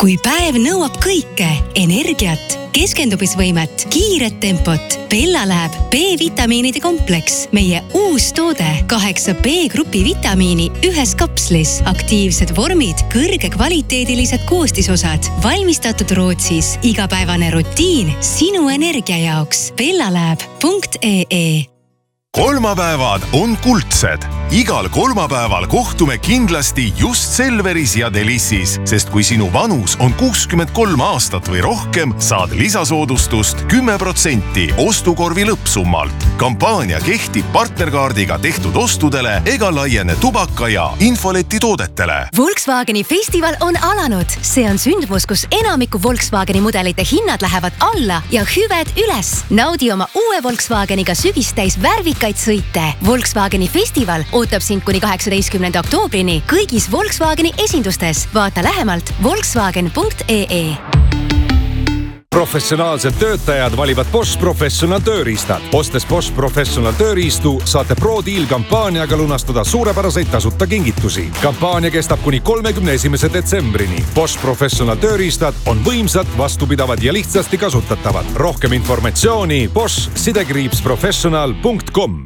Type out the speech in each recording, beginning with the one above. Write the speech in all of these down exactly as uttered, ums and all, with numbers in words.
kui päev nõuab kõike, energiat, keskendumisvõimet, kiiret tempot, Bella läheb B-vitamiinide kompleks. Meie uus toode, kaheksa B-grupi vitamiini ühes kapslis, aktiivsed vormid, kõrge kvaliteedilised koostisosad, valmistatud Rootsis, igapäevane rutiin sinu energia jaoks. bellalab punkt ee. Kolmapäevad on kuldsed. Igal kolmapäeval kohtume kindlasti just Selveris ja Delissis, sest kui sinu vanus on kuuskümmend kolm aastat või rohkem, saad lisasoodustust kümme protsenti ostukorvi lõppsummalt. Kampaania kehtib partnerkaardiga tehtud ostudele ega laiene tubaka ja infoleti toodetele. Volkswageni festival on alanud. See on sündmus, kus enamiku Volkswageni mudelite hinnad lähevad alla ja hüved üles. Naudi oma uue Volkswageniga sügistäis värvikaid sõite. Volkswageni festival ootab sind kuni kaheksateistkümnenda oktoobrini kõigis Volkswageni esindustes. Vaata lähemalt volkswagen punkt ee. Professionaalsed töötajad valivad Bosch Professional tööriistad. Ostes Bosch Professional tööriistu saate Pro-Deal kampaaniaga lunastada suurepäraseid tasuta kingitusi. Kampaania kestab kuni kolmekümne esimese detsembrini. Bosch Professional tööriistad on võimsad, vastupidavad ja lihtsasti kasutatavad. Rohkem informatsiooni bosch sidekriips professional punkt com.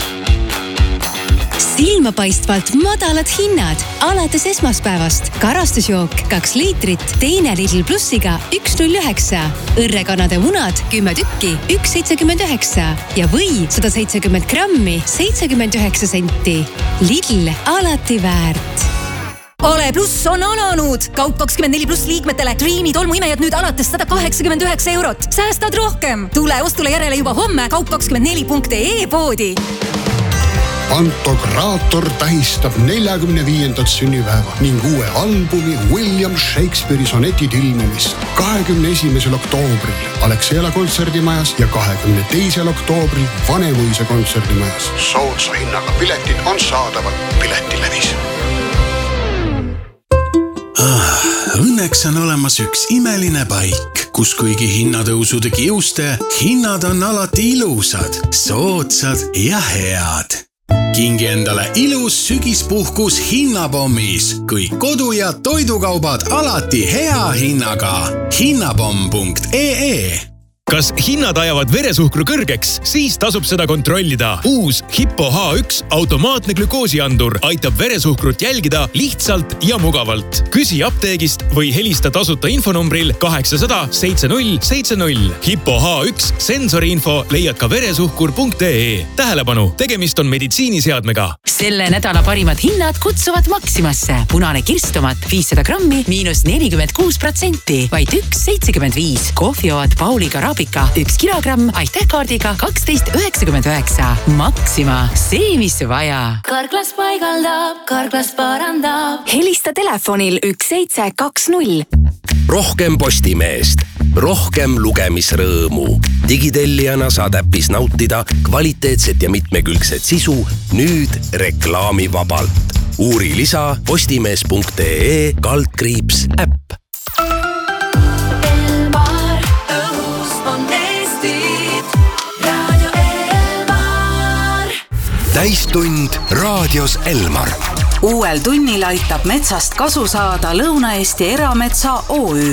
Silmapaistvalt madalad hinnad alates esmaspäevast. Karastusjook kaks liitrit, teine Lidl plussiga üks null üheksa. Õrrekanade munad kümme tükki, üks seitsekümmend üheksa ja või sada seitsekümmend grammi, seitsekümmend üheksa senti. Lidl alati väärt. Ale pluss on alanud! Kaup kakskümmend neli pluss liikmetele. Dreami tolmuimejad nüüd alates sada kaheksakümmend üheksa eurot. Säästad rohkem. Tule ostule järele juba homme kaup kakskümmend neli punkt ee poodi. Pantokraator tähistab neljakümne viiendat sünnipäeva ning uue albumi William Shakespeare'i sonetid ilmumist kahekümne esimesel oktoobril Alexela kontserdimajas ja kahekümne teisel oktoobril Vanemuise kontserdimajas. Soodsa hinnaga piletid on saadaval Piletilevis. Ah, õnneks on olemas üks imeline paik, kus kuigi hinnatõusude kiuste, hinnad on alati ilusad, soodsad ja head. Kingi endale ilus sügispuhkus hinnapommis. Kõik kodu- ja toidukaubad alati hea hinnaga. hinnapomm punkt ee. Kas hinnad ajavad veresuhkru kõrgeks? Siis tasub seda kontrollida. Uus Hippo H üks automaatne glükoosiandur aitab veresuhkrut jälgida lihtsalt ja mugavalt. Küsi apteegist või helista tasuta infonumbril kaheksasada seitsekümmend seitsekümmend. Hippo H üks sensoriinfo leiad ka veresuhkur punkt ee. Tähelepanu, tegemist on meditsiiniseadmega. Selle nädala parimad hinnad kutsuvad Maximasse. Punane kirstomat viissada grammi miinus nelikümmend kuus protsenti, vaid üks seitsekümmend viis. Kohvioad Pauliga Rabi üks kilogramm, aitäh kaardiga kaksteist üheksakümmend üheksa. Maxima, see mis vaja. Karklas paigaldab, Karklas parandab. Helista telefonil üks seitse kaks null. Rohkem Postimeest, rohkem lugemisrõõmu. Digitellijana saad äppis nautida kvaliteetset ja mitmekülgset sisu nüüd reklaamivabalt. Uuri lisa postimees punkt ee kaldkriips äpp. Täistund raadios Elmar. Uuel tunnil aitab metsast kasu saada Lõuna-Eesti Erametsa O Ü.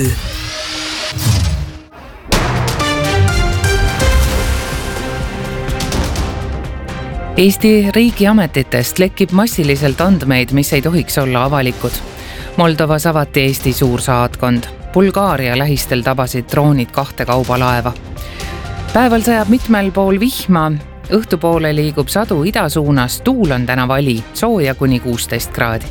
Eesti riigiametitest lekib massiliselt andmeid, mis ei tohiks olla avalikud. Moldovas avati Eesti suursaatkond. Bulgaaria lähistel tabasid droonid kahte kaubalaeva. Päeval sajab mitmel pool vihma. Õhtupoole liigub sadu idasuunas, tuul on täna vali, sooja kuni kuusteist kraadi.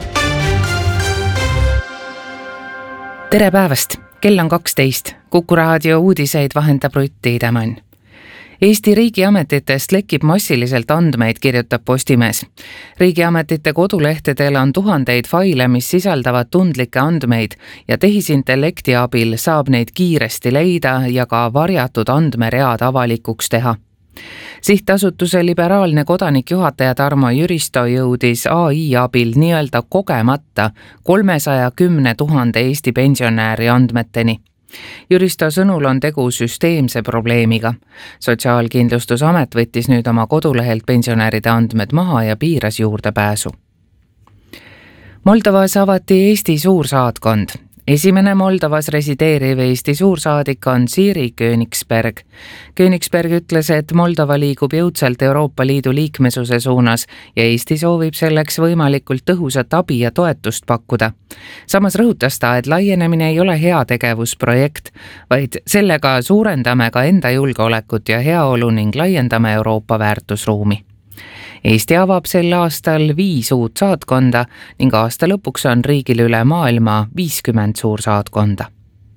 Tere päevast, kell on kaksteist. Kuku raadio uudiseid vahendab Rutt Tiidemann. Eesti riigiametitest lekib massiliselt andmeid, kirjutab Postimees. Riigiametite kodulehtedel on tuhandeid faile, mis sisaldavad tundlikke andmeid ja tehisintellekti abil saab neid kiiresti leida ja ka varjatud andmeread avalikuks teha. Sihtasutuse liberaalne kodanikjuhataja Tarmo Jüristo jõudis A I abil nii-öelda kogemata kolmesaja kümne tuhande Eesti pensionääri andmeteni. Jüristo sõnul on tegu süsteemse probleemiga. Sotsiaalkindlustusamet võttis nüüd oma kodulehelt pensionäride andmed maha ja piiras juurdepääsu. Moldovas avati Eesti suursaatkond. esimene Moldovas resideeriv Eesti suursaadik on Siiri Königsberg. Königsberg ütles, et Moldova liigub jõudsalt Euroopa Liidu liikmesuse suunas ja Eesti soovib selleks võimalikult tõhusat abi ja toetust pakkuda. Samas rõhutas ta, et laienemine ei ole heategevusprojekt, vaid sellega suurendame ka enda julgeolekut ja heaolu ning laiendame Euroopa väärtusruumi. Eesti avab sel aastal viis uut saatkonda ning aasta lõpuks on riigil üle maailma viiskümmend suursaatkonda.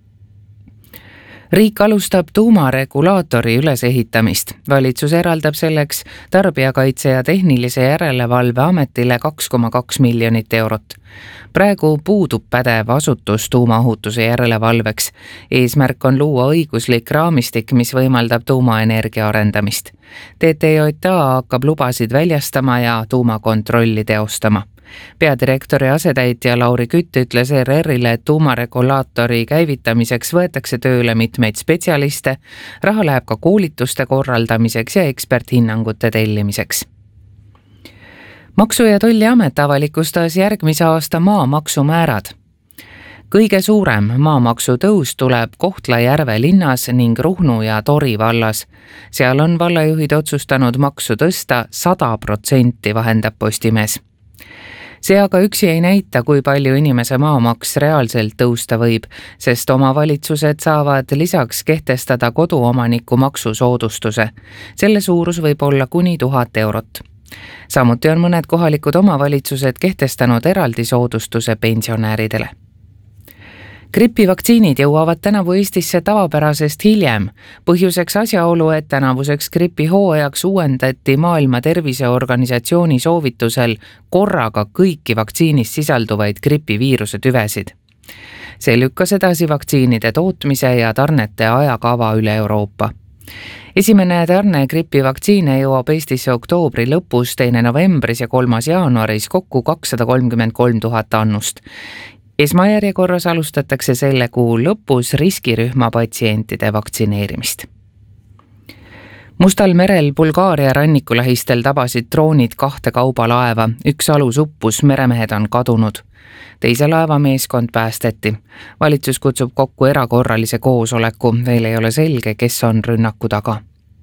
Riik alustab tuumaregulaatori ülesehitamist. Valitsus eraldab selleks Tarbijakaitse ja Tehnilise Järelevalve Ametile kaks koma kaks miljonit eurot. Praegu puudub pädev asutus tuumaohutuse järelevalveks. Eesmärk on luua õiguslik raamistik, mis võimaldab tuumaenergia arendamist. T T J A hakkab lubasid väljastama ja tuumakontrolli teostama. Peadirektori asetäitja Lauri Kütt ütles R R-ile, et tuumaregulaatori käivitamiseks võetakse tööle mitmeid spetsialiste, raha läheb ka koolituste korraldamiseks ja eksperthinnangute tellimiseks. Maksu- ja Tolliamet avalikustas järgmise aasta maamaksumäärad. Kõige suurem maamaksu tõus tuleb Kohtla-Järve linnas ning Ruhnu ja Tori vallas. Seal on vallajuhid otsustanud maksu tõsta sada protsenti, vahendab Postimees. See aga üksi ei näita, kui palju inimese maamaks reaalselt tõusta võib, sest omavalitsused saavad lisaks kehtestada koduomaniku maksusoodustuse. Selle suurus võib olla kuni tuhat eurot. Samuti on mõned kohalikud omavalitsused kehtestanud eraldi soodustuse pensionäridele. Gripivaktsiinid jõuavad tänavu Eestisse tavapärasest hiljem. Põhjuseks asjaolu, et tänavuseks gripihooajaks uuendati Maailma Terviseorganisatsiooni soovitusel korraga kõiki vaktsiinis sisalduvaid gripiviiruse tüvesid. See lükkas edasi vaktsiinide tootmise ja tarnete ajakava üle Euroopa. Esimene tarne gripivaktsiine jõuab Eestisse oktoobri lõpus, teine novembris ja kolmas jaanuaris kokku kakssada kolmkümmend kolm tuhat annust. Esmajärjekorras alustatakse selle kuu lõpus riskirühma patsientide vaktsineerimist. Mustal merel Bulgaaria rannikulähistel tabasid droonid kahte kaubalaeva, üks alus uppus, meremehed on kadunud. Teise laeva meeskond päästeti. Valitsus kutsub kokku erakorralise koosoleku, veel ei ole selge, kes on rünnaku taga.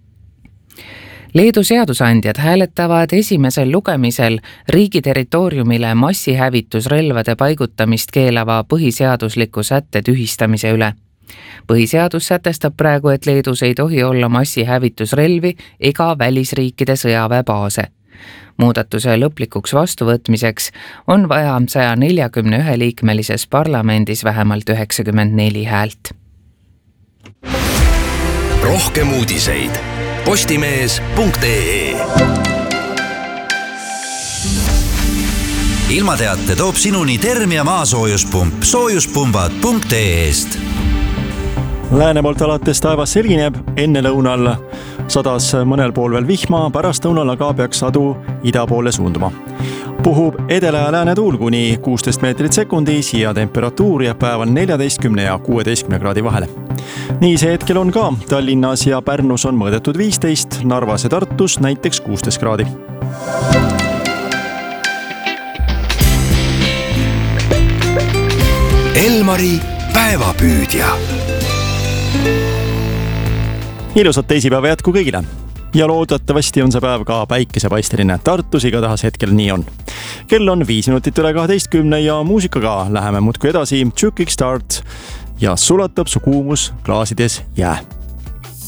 Leedu seadusandjad hääletavad esimesel lugemisel riigi territooriumile massihävitusrelvade paigutamist keelava põhiseadusliku sätte tühistamise üle. Põhiseadus sätestab praegu, et Leedus ei tohi olla massihävitusrelvi ega välisriikide sõjaväebaase. Muudatuse lõplikuks vastuvõtmiseks on vaja saja neljakümne ühe liikmelises parlamendis vähemalt üheksakümmend neli häält. Rohkem uudiseid postimees punkt ee. Ilmateate toob sinuni Termia maasoojuspump soojuspumbad punkt ee-st. Lääne poolt alates taevas selgineb, enne lõunal sadas mõnel pool veel vihma, pärast lõunal aga peaks sadu ida poole suunduma. Puhub edela ja lääne tuul kuni kuusteist meetrit sekundis ja temperatuur jääb päeval neljateistkümne ja kuueteistkümne kraadi vahele. Nii see hetkel on ka. Tallinnas ja Pärnus on mõõdetud viisteist, Narvas ja Tartus näiteks kuusteist kraadi. Elmari päevapüüdja. Ilusat teisipäeva jätku kõigile. Ja loodetavasti on see päev ka päikesepaisteline. Tartus igatahes hetkel nii on. Kell on viis minutit üle kaheteistkümne ja muusikaga läheme muudkui edasi. Jukick Start ja sulatab su kuumus klaasides jää.